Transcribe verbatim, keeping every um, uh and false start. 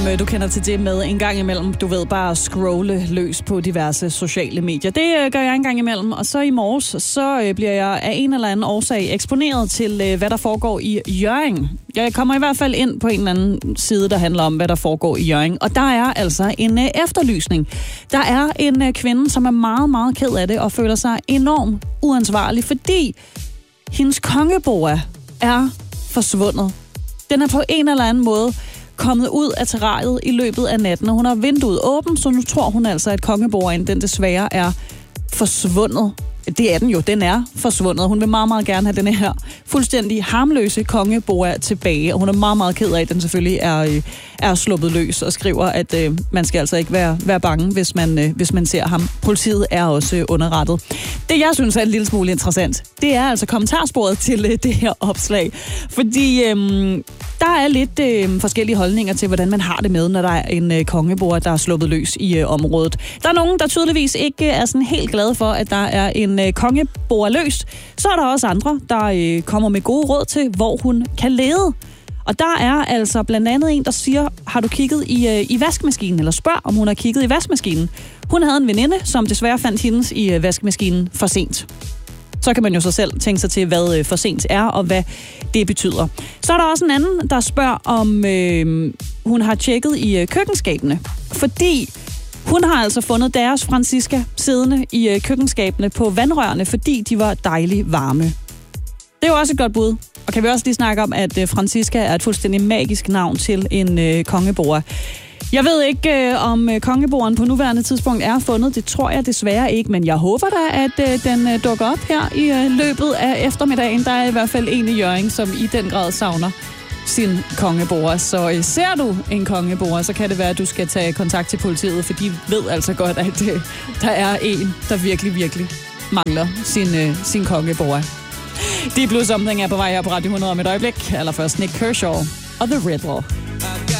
Du kender til det med en gang imellem, du ved, bare scrolle løs på diverse sociale medier. Det øh, gør jeg en gang imellem, og så i morges, så øh, bliver jeg af en eller anden årsag eksponeret til, øh, hvad der foregår i Hjørring. Jeg kommer i hvert fald ind på en eller anden side, der handler om, hvad der foregår i Hjørring. Og der er altså en øh, efterlysning. Der er en øh, kvinde, som er meget, meget ked af det, og føler sig enormt uansvarlig, fordi hendes kongeboa er forsvundet. Den er på en eller anden måde kommet ud af terrariet i løbet af natten, og hun har vinduet åbent, så nu tror hun altså, at kongeboaen, den desværre er forsvundet. Det er den jo, den er forsvundet. Hun vil meget, meget gerne have denne her fuldstændig harmløse kongeboa tilbage, og hun er meget, meget ked af, at den selvfølgelig er, er sluppet løs, og skriver, at øh, man skal altså ikke være, være bange, hvis man, øh, hvis man ser ham. Politiet er også øh, underrettet. Det, jeg synes er en lille smule interessant, det er altså kommentarsporet til øh, det her opslag, fordi øh, der er lidt øh, forskellige holdninger til, hvordan man har det med, når der er en øh, kongeboa, der er sluppet løs i øh, området. Der er nogen, der tydeligvis ikke er sådan helt glade for, at der er en øh, kongeboa løs. Så er der også andre, der øh, kommer med gode råd til, hvor hun kan lede. Og der er altså blandt andet en, der siger, har du kigget i, øh, i vaskemaskinen, eller spørg, om hun har kigget i vaskemaskinen. Hun havde en veninde, som desværre fandt hendes i øh, vaskemaskinen for sent. Så kan man jo så selv tænke sig til, hvad øh, for sent er, og hvad det betyder. Så er der også en anden, der spørger, om øh, hun har tjekket i øh, køkkenskabene. Fordi hun har altså fundet deres Franziska siddende i øh, køkkenskabene på vandrørene, fordi de var dejligt varme. Det er jo også et godt bud. Og kan vi også lige snakke om, at øh, Franziska er et fuldstændig magisk navn til en øh, kongeboa. Jeg ved ikke, øh, om øh, kongeboeren på nuværende tidspunkt er fundet. Det tror jeg desværre ikke, men jeg håber da, at øh, den øh, dukker op her i øh, løbet af eftermiddagen. Der er i hvert fald en i Hjørring, som i den grad savner sin kongeboer. Så øh, ser du en kongeboer, så kan det være, at du skal tage kontakt til politiet, for de ved altså godt, at øh, der er en, der virkelig, virkelig mangler sin, øh, sin kongeboer. Deep Blue Something er på vej her på Radio hundrede om et øjeblik. Allerførst Nick Kershaw og The Riddle.